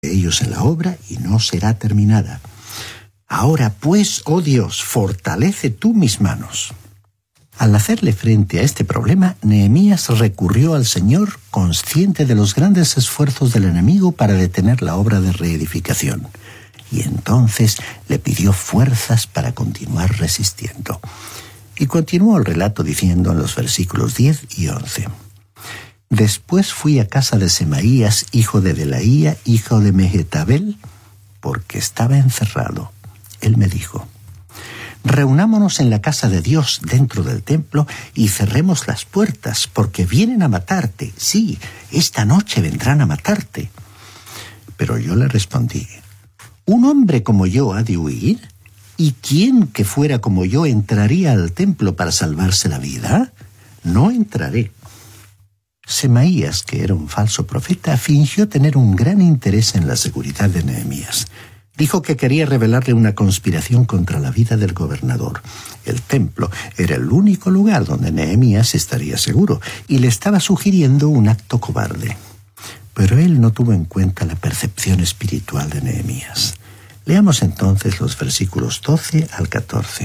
ellos en la obra y no será terminada. Ahora pues, oh Dios, fortalece tú mis manos. Al hacerle frente a este problema, Nehemías recurrió al Señor, consciente de los grandes esfuerzos del enemigo para detener la obra de reedificación. Y entonces le pidió fuerzas para continuar resistiendo. Y continuó el relato diciendo en los versículos 10 y 11. Después fui a casa de Semaías, hijo de Delaía, hijo de Mehetabel, porque estaba encerrado. Él me dijo: reunámonos en la casa de Dios dentro del templo y cerremos las puertas, porque vienen a matarte. Sí, esta noche vendrán a matarte. Pero yo le respondí: ¿un hombre como yo ha de huir? ¿Y quién que fuera como yo entraría al templo para salvarse la vida? No entraré. Semaías, que era un falso profeta, fingió tener un gran interés en la seguridad de Nehemías. Dijo que quería revelarle una conspiración contra la vida del gobernador. El templo era el único lugar donde Nehemías estaría seguro, y le estaba sugiriendo un acto cobarde. Pero él no tuvo en cuenta la percepción espiritual de Nehemías. Leamos entonces los versículos 12 al 14.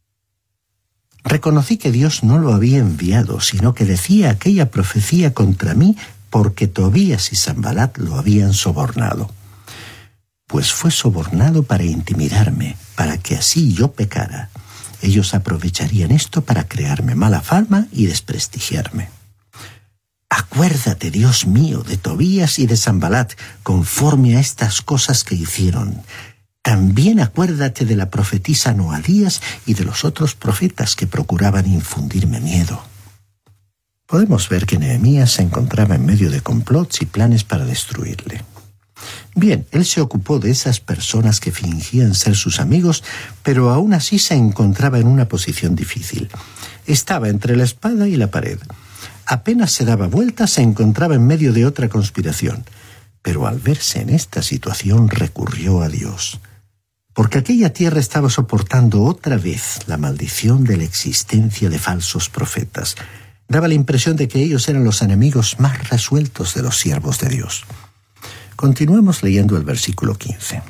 Reconocí que Dios no lo había enviado, sino que decía aquella profecía contra mí porque Tobías y Sanbalat lo habían sobornado. Pues fue sobornado para intimidarme, para que así yo pecara. Ellos aprovecharían esto para crearme mala fama y desprestigiarme. Acuérdate, Dios mío, de Tobías y de Sanbalat, conforme a estas cosas que hicieron. También acuérdate de la profetisa Noadías y de los otros profetas que procuraban infundirme miedo. Podemos ver que Nehemías se encontraba en medio de complots y planes para destruirle. Bien, él se ocupó de esas personas que fingían ser sus amigos, pero aún así se encontraba en una posición difícil. Estaba entre la espada y la pared. Apenas se daba vuelta, se encontraba en medio de otra conspiración. Pero al verse en esta situación recurrió a Dios. Porque aquella tierra estaba soportando otra vez la maldición de la existencia de falsos profetas. Daba la impresión de que ellos eran los enemigos más resueltos de los siervos de Dios. Continuemos leyendo el versículo 15.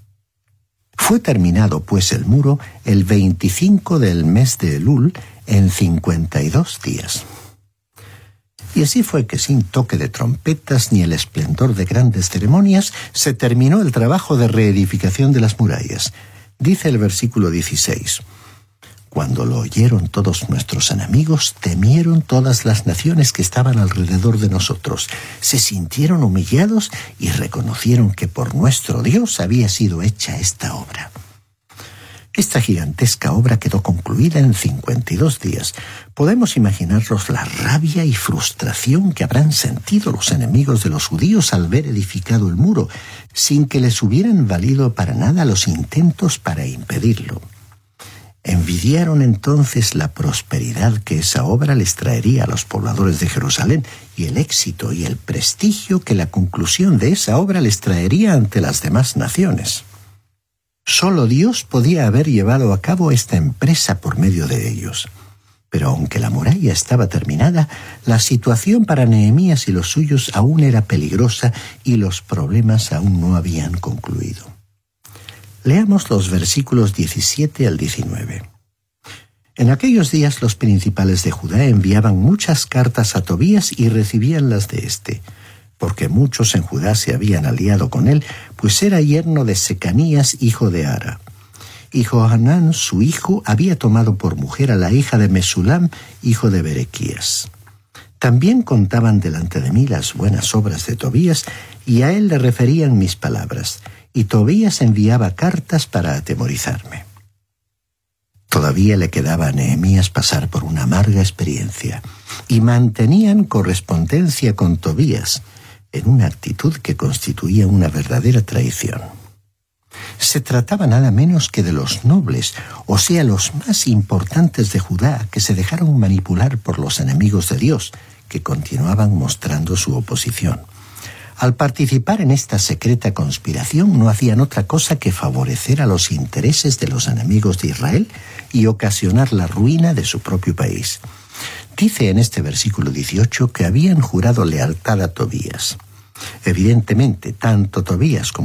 Fue terminado pues el muro el 25 del mes de Elul en 52 días. Y así fue que sin toque de trompetas ni el esplendor de grandes ceremonias se terminó el trabajo de reedificación de las murallas. Dice el versículo 16. Cuando lo oyeron todos nuestros enemigos, temieron todas las naciones que estaban alrededor de nosotros. Se sintieron humillados y reconocieron que por nuestro Dios había sido hecha esta obra. Esta gigantesca obra quedó concluida en 52 días. Podemos imaginarnos la rabia y frustración que habrán sentido los enemigos de los judíos al ver edificado el muro, sin que les hubieran valido para nada los intentos para impedirlo. Envidiaron entonces la prosperidad que esa obra les traería a los pobladores de Jerusalén y el éxito y el prestigio que la conclusión de esa obra les traería ante las demás naciones. Solo Dios podía haber llevado a cabo esta empresa por medio de ellos. Pero aunque la muralla estaba terminada, la situación para Nehemías y los suyos aún era peligrosa y los problemas aún no habían concluido. Leamos los versículos 17 al 19. En aquellos días los principales de Judá enviaban muchas cartas a Tobías y recibían las de éste, porque muchos en Judá se habían aliado con él, pues era yerno de Secanías, hijo de Ara. Y Johanán, su hijo, había tomado por mujer a la hija de Mesulam, hijo de Berequías. También contaban delante de mí las buenas obras de Tobías, y a él le referían mis palabras, y Tobías enviaba cartas para atemorizarme. Todavía le quedaba a Nehemías pasar por una amarga experiencia, y mantenían correspondencia con Tobías, en una actitud que constituía una verdadera traición. Se trataba nada menos que de los nobles, o sea, los más importantes de Judá, que se dejaron manipular por los enemigos de Dios, que continuaban mostrando su oposición. Al participar en esta secreta conspiración no hacían otra cosa que favorecer a los intereses de los enemigos de Israel y ocasionar la ruina de su propio país. Dice en este versículo 18 que habían jurado lealtad a Tobías. Evidentemente, tanto Tobías como